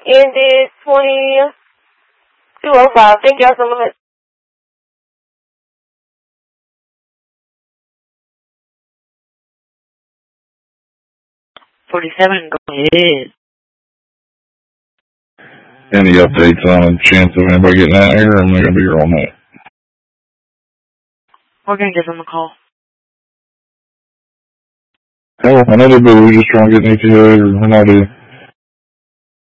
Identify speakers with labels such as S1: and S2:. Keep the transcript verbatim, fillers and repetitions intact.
S1: ended twenty-two oh five. Thank y'all so much. forty-seven, go ahead.
S2: Any updates on a chance of anybody getting out here? I'm not going to be here all night.
S1: We're going to give them a call.
S2: Hell, I know they boo. We just trying to get an E T A or an I D.